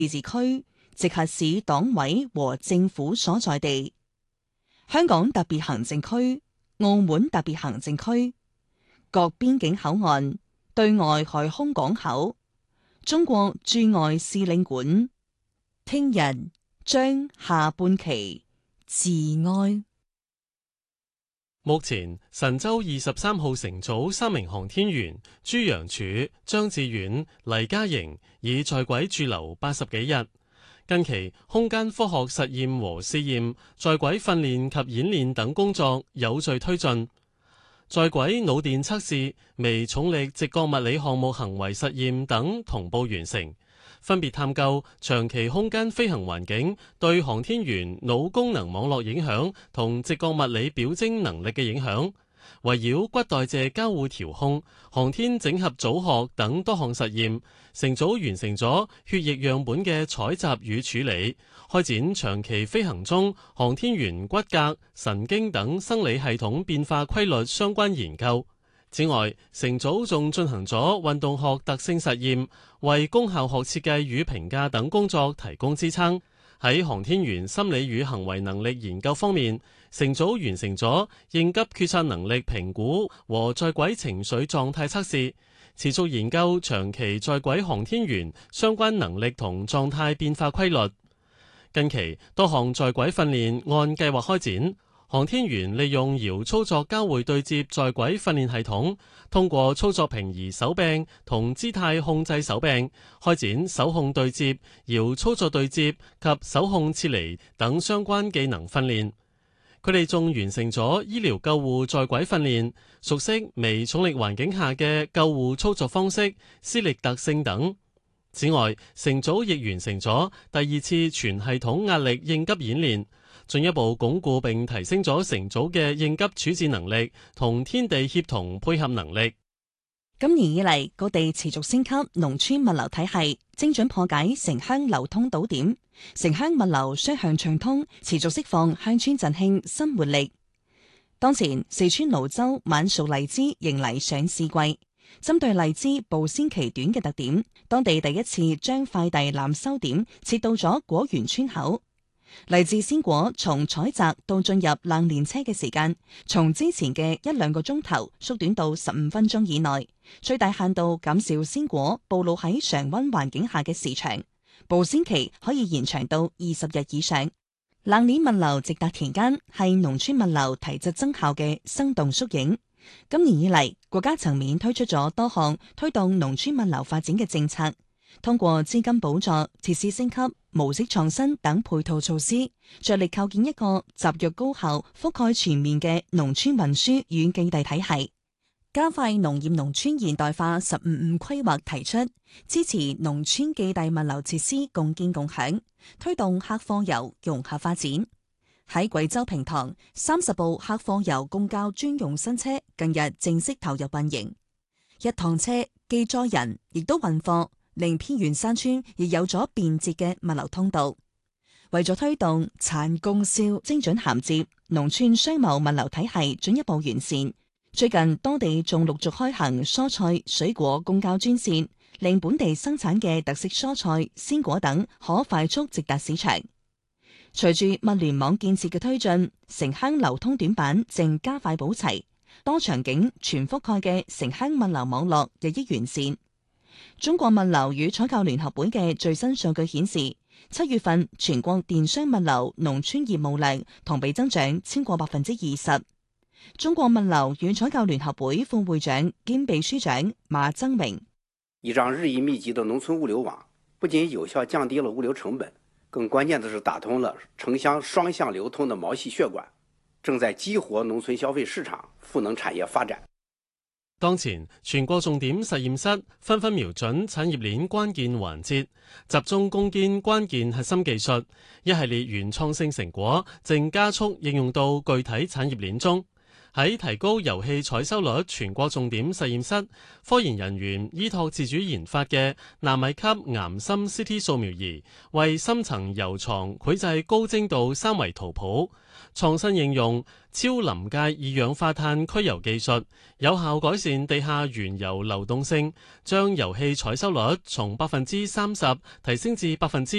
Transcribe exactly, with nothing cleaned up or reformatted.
自治區、直轄市黨委和政府所在地、香港特別行政區、澳門特別行政區、各邊境口岸、對外海空港口、中國駐外使領館。聽日將下半旗致哀。 目前神舟二十三號乘組三名航天員朱楊柱、張志遠、黎嘉瑩已在軌駐留八十幾日。近期空間科學實驗和試驗、在軌訓練及演練等工作有序推進。在軌腦電測試、微重力直覺物理項目行為實驗等同步完成，分別探究長期空間飛行環境對航天員腦功能網絡影響同直覺物理表徵能力嘅影響，圍繞骨代謝交互調控、航天整合組學等多項實驗，乘組完成咗血液樣本嘅採集與處理，開展長期飛行中航天員骨骼、神經等生理系統變化規律相關研究。此外，乘組仲進行咗運動學特性實驗，為功效學設計與評價等工作提供支撐。喺航天員心理與行為能力研究方面，乘組完成咗應急決策能力評估和在軌情緒狀態測試，持續研究長期在軌航天員相關能力同狀態變化規律。近期多項在軌訓練按計劃開展，航天員利用遙操作交會對接在軌訓練系統，通過操作平移手柄同姿態控制手柄，開展手控對接、遙操作對接及手控撤離等相關技能訓練。佢哋仲完成咗醫療救護在軌訓練，熟悉微重力環境下嘅救護操作方式、施力特性等。此外，乘組亦完成咗第二次全系統壓力應急演練，進一步鞏固並提升咗乘組嘅應急處置能力同天地協同配合能力。 今年以嚟，各地持續升級農村物流體系，精準破解城鄉流通堵點，城鄉物流雙向暢通，持續釋放鄉村振興新活力。當前，四川瀘州晚熟荔枝迎嚟上市季。針對荔枝保鮮期短嘅特點，當地第一次將快遞攬收點設到咗果園村口。荔枝鮮果從採摘到進入冷鏈車嘅時間，從之前嘅一兩個鐘頭縮短到十五分鐘以內，最大限度減少鮮果暴露喺常溫環境下嘅時長，保鮮期可以延長到二十日以上。冷鏈物流直達田間，係農村物流提質增效嘅生動縮影。今年以嚟，國家層面推出咗多項推動農村物流發展嘅政策，通過資金補助、設施升級、模式創新等配套措施，着力構建一個集約高效、覆蓋全面嘅農村運輸與寄遞體系，加快農業農村現代化十五五規劃提出，支持農村寄遞物流設施共建共享，推動客貨遊融合發展。喺貴州平塘，三十部客貨遊公交專用新車近日正式投入運營，一趟車既載人亦都運貨，令偏遠山村亦有咗便捷嘅物流通道。為咗推動產供銷精準銜接，農村商貿物流體系進一步完善。最近多地仲陸續開行蔬菜、水果公交專線，令本地生產嘅特色蔬菜、鮮果等可快速直達市場。隨住物聯網建設嘅推進，城鄉流通短板正加快補齊，多場景全覆蓋嘅城鄉物流網絡日益完善。中國物流與採購聯合會嘅最新數據顯示，七月份全國電商物流農村業務量同比增長超過百分之二十。中國物流與採購聯合會副會長兼秘書長馬增榮： 依仗日益密集的農村物流網，不僅有效降低了物流成本，更關鍵的是打通了城鄉雙向流通的毛細血管，正在激活農村消費市場、賦能產業發展。 當前全國重點實驗室紛紛瞄準產業鏈關鍵環節，集中攻堅關鍵核心技術，一系列原創性成果正加速應用到具體產業鏈中。 喺提高油氣採收率全國重點實驗室，科研人員依託自主研發嘅納米級岩深 C T 掃描儀，為深層油床繪製高精度三維圖譜。創新應用超臨界二氧化碳驅油技術，有效改善地下原油流動性，將油氣採收率從百分之三十提升至百分之